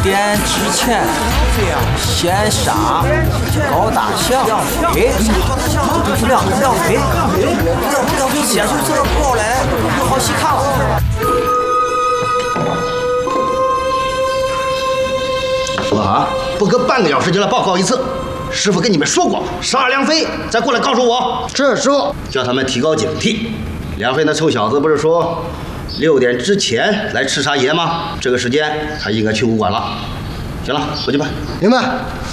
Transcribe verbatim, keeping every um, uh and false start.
点之前先杀高大强，哎，两两飞，两飞先就这个跑来，好戏看了。 我啊，不隔半个小时就来报告一次。师傅跟你们说过，杀梁飞再过来告诉我。 是师傅， 叫他们提高警惕。梁飞那臭小子不是说六点之前来吃杀爷吗？这个时间他应该去武馆了。行了，回去吧。 明白。